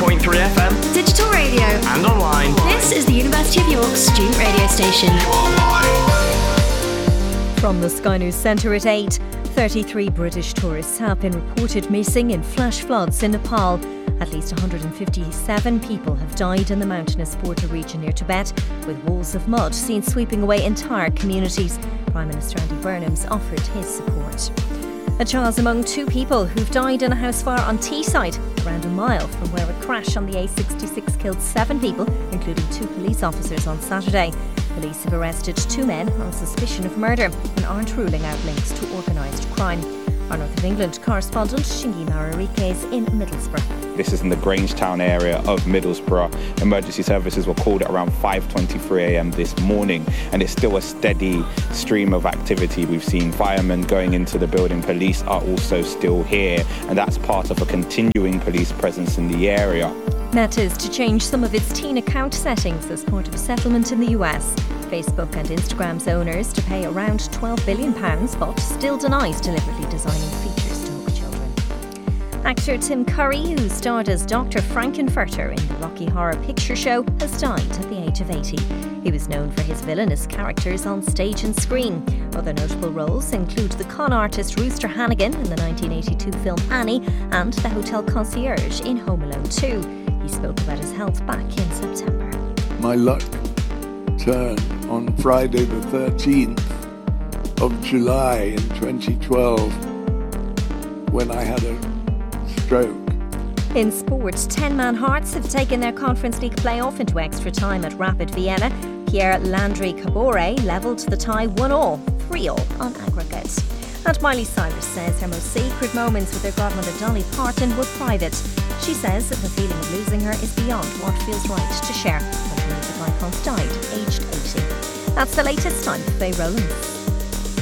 107.3 FM, digital radio, and online. This is the University of York student radio station. From the Sky News Centre at 8, 33 British tourists have been reported missing in flash floods in Nepal. At least 157 people have died in the mountainous border region near Tibet, with walls of mud seen sweeping away entire communities. Prime Minister Andy Burnham's offered his support. A child's among two people who've died in a house fire on Teesside, around a mile from where a crash on the A66 killed 7 people, including 2 police officers on Saturday. Police have arrested 2 men on suspicion of murder and aren't ruling out links to organised crime. Our North of England correspondent Shingi Mararike is in Middlesbrough. This is in the Grangetown area of Middlesbrough. Emergency services were called at around 5:23 a.m. this morning, and it's still a steady stream of activity. We've seen firemen going into the building. Police are also still here, and that's part of a continuing police presence in the area. Meta is to change some of its teen account settings as part of a settlement in the US. Facebook and Instagram's owners to pay around £12 billion, but still denies deliberately designing features to hook children. Actor Tim Curry, who starred as Dr. Frankenfurter in the Rocky Horror Picture Show, has died at the age of 80. He was known for his villainous characters on stage and screen. Other notable roles include the con artist Rooster Hannigan in the 1982 film Annie and the hotel concierge in Home Alone 2. He spoke about his health back in September. My luck turned on Friday the 13th of July in 2012 when I had a stroke. In sport, 10-man Hearts have taken their Conference League playoff into extra time at Rapid Vienna. Pierre Landry Cabore levelled the tie 1-1, 3-3 on aggregate. And Miley Cyrus says her most sacred moments with her godmother Dolly Parton were private. She says the feeling of losing her is beyond what feels right to share when her music icon died, aged 80. That's the latest. I'm Faye Rowlands.